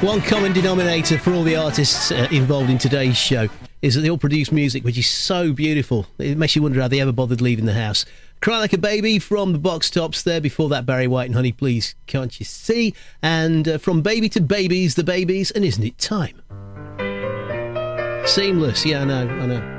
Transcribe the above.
One common denominator for all the artists involved in today's show is that they all produce music which is so beautiful. It makes you wonder how they ever bothered leaving the house. Cry Like a Baby from the Box Tops there. Before that, Barry White and Honey Please Can't You See? And from Baby to Babies, the Babies, and Isn't It Time? Seamless, yeah, I know.